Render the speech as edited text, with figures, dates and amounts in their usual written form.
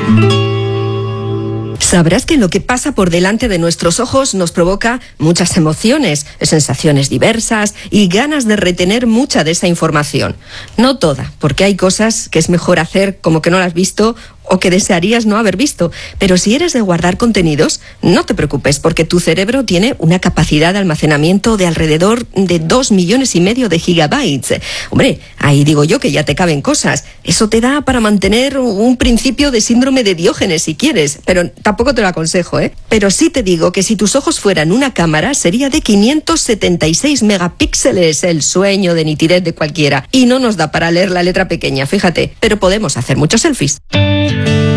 Sabrás que lo que pasa por delante de nuestros ojos nos provoca muchas emociones, sensaciones diversas y ganas de retener mucha de esa información. No toda, porque hay cosas que es mejor hacer como que no las has visto o que desearías no haber visto. Pero si eres de guardar contenidos, no te preocupes, porque tu cerebro tiene una capacidad de almacenamiento de alrededor de 2,5 millones de gigabytes. Hombre, ahí digo yo que ya te caben cosas. Eso te da para mantener un principio de síndrome de Diógenes si quieres, pero tampoco te lo aconsejo, ¿eh? Pero sí te digo que si tus ojos fueran una cámara, sería de 576 megapíxeles, el sueño de nitidez de cualquiera. Y no nos da para leer la letra pequeña, fíjate, pero podemos hacer muchos selfies.